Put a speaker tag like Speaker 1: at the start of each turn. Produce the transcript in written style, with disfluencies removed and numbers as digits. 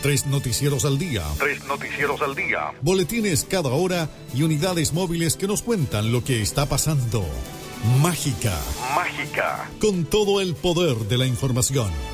Speaker 1: 3 noticieros al día. Boletines cada hora y unidades móviles que nos cuentan lo que está pasando. Mágica. Con todo el poder de la información.